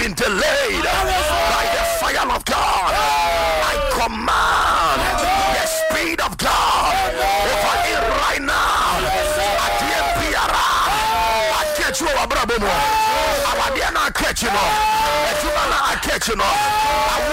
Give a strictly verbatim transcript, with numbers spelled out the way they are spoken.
been delayed by the fire of God, I command the speed of God over it right now. I catch you, Abraham. I catch you. I catch you.